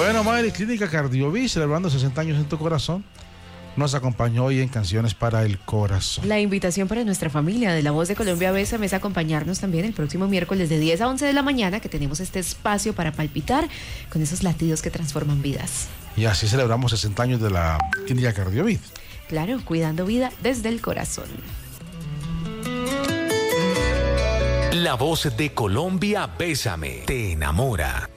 Bueno, Madre, Clínica Cardiovis, celebrando 60 años en tu corazón, nos acompañó hoy en Canciones para el Corazón. La invitación para nuestra familia de La Voz de Colombia Bésame es acompañarnos también el próximo miércoles de 10 a 11 de la mañana, que tenemos este espacio para palpitar con esos latidos que transforman vidas. Y así celebramos 60 años de la Clínica Cardiovis. Claro, cuidando vida desde el corazón. La Voz de Colombia Bésame te enamora.